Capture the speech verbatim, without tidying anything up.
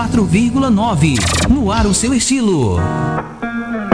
quatro vírgula nove. No ar o seu estilo.